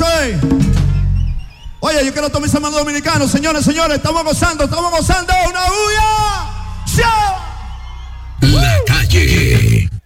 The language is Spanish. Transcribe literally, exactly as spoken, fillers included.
eso es. Oye, yo quiero tomar mis hermanos dominicanos, señores, señores, estamos gozando, estamos gozando, una bulla.